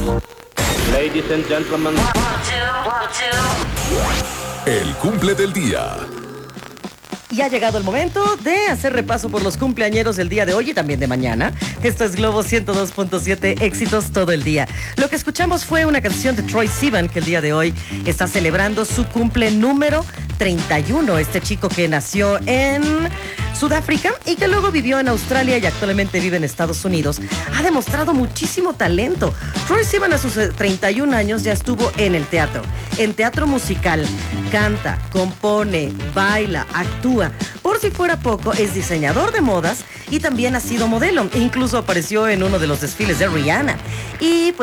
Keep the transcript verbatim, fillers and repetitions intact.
Ladies and gentlemen. El cumple del día. Y ha llegado el momento de hacer repaso por los cumpleañeros del día de hoy y también de mañana. Esto es Globo ciento dos punto siete, éxitos todo el día. Lo que escuchamos fue una canción de Troye Sivan, que el día de hoy está celebrando su cumple número treinta y uno. Este chico que nació en Sudáfrica y que luego vivió en Australia y actualmente vive en Estados Unidos, ha demostrado muchísimo talento. Troye Sivan a sus treinta y un años ya estuvo en el teatro, en teatro musical, canta, compone, baila, actúa. Por si fuera poco, es diseñador de modas y también ha sido modelo. Incluso apareció en uno de los desfiles de Rihanna. Y pues